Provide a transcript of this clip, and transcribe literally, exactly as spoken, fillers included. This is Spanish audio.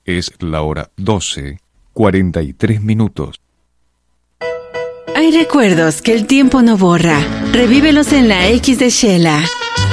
Es la hora doce, cuarenta y tres minutos. Hay recuerdos que el tiempo no borra. Revívelos en la X de Shela.